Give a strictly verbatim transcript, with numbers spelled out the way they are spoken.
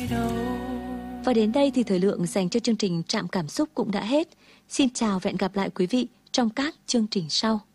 Và đến đây thì thời lượng dành cho chương trình Trạm Cảm Xúc cũng đã hết. Xin chào và hẹn gặp lại quý vị trong các chương trình sau.